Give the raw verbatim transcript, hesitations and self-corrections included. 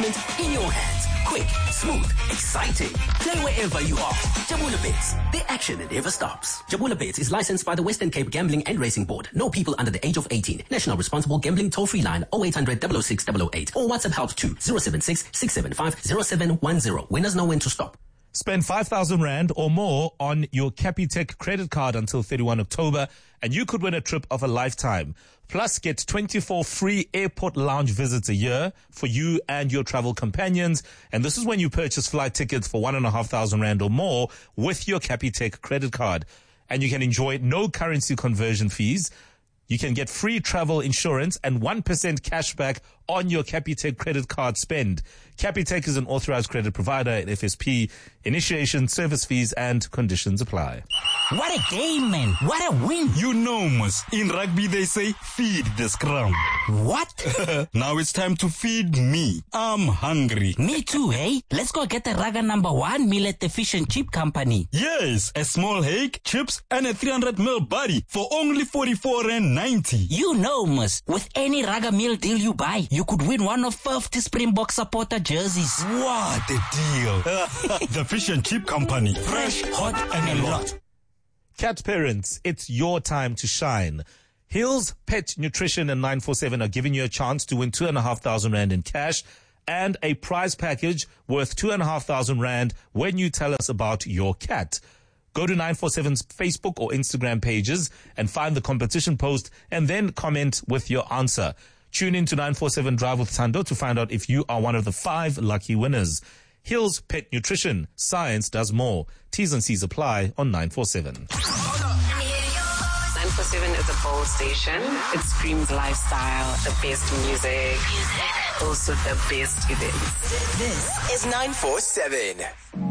investment in your hands. Quick, smooth, exciting. Play wherever you are. Jabula Bets, the action that never stops. Jabula Bets is licensed by the Western Cape Gambling and Racing Board. No people under the age of eighteen. National Responsible Gambling Toll-Free Line oh eight hundred, double oh six, double oh eight or WhatsApp help to zero seven six, six seven five, zero seven one zero. Winners know when to stop. Spend five thousand rand or more on your Capitec credit card until thirty-first of October, and you could win a trip of a lifetime. Plus, get twenty-four free airport lounge visits a year for you and your travel companions. And this is when you purchase flight tickets for one and a half thousand rand or more with your Capitec credit card. And you can enjoy no currency conversion fees. You can get free travel insurance and one percent cash back on your Capitec credit card spend. Capitec is an authorized credit provider at F S P. Initiation, service fees, and conditions apply. What a game, man. What a win. You know, Mus. In rugby, they say, feed the scrum. What? Now it's time to feed me. I'm hungry. Me too, hey? Let's go get the Raga number one meal at the Fish and Chip Company. Yes, a small egg, chips, and a three hundred milliliter buddy for only forty-four rand ninety. You know, Mus. With any Raga meal deal you buy, you could win one of fifty Springbok supporter jerseys. What a deal. The Fish and Chip Company. Fresh, hot, and a lot. Cat parents, it's your time to shine. Hills Pet Nutrition and nine four seven are giving you a chance to win two and a half thousand rand in cash and a prize package worth two and a half thousand rand when you tell us about your cat. Go to nine four seven's Facebook or Instagram pages and find the competition post and then comment with your answer. Tune in to nine four seven Drive with Thando to find out if you are one of the five lucky winners. Hills Pet Nutrition. Science does more. T's and C's apply on nine four seven. nine four seven is a bold station. It screams lifestyle, the best music, also the best events. This is nine four seven.